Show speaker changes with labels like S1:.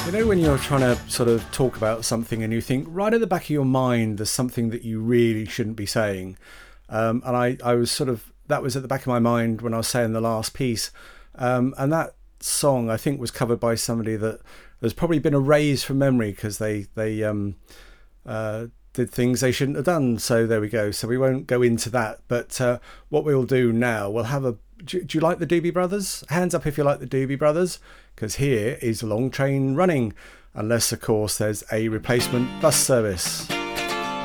S1: You know, when you're trying to sort of talk about something and you think right at the back of your mind there's something that you really shouldn't be saying. And I was sort of, that was at the back of my mind when I was saying the last piece. And that song, I think, was covered by somebody that has probably been erased from memory because they did things they shouldn't have done. So there we go. So we won't go into that. But what we'll do now, we'll have a... Do you like the Doobie Brothers? Hands up if you like the Doobie Brothers, because here is Long Train Running, unless, of course, there's a replacement bus service.